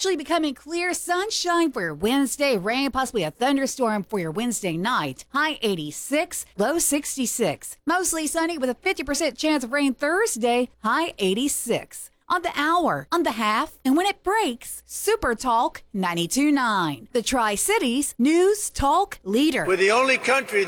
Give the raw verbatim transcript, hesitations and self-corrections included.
Gradually becoming clear sunshine for your Wednesday. Rain, possibly a thunderstorm for your Wednesday night. High eighty-six, low sixty-six. Mostly sunny with a fifty percent chance of rain Thursday. High eighty-six. On the hour, on the half, and when it breaks, Super Talk ninety-two point nine. The Tri-Cities News Talk Leader. We're the only country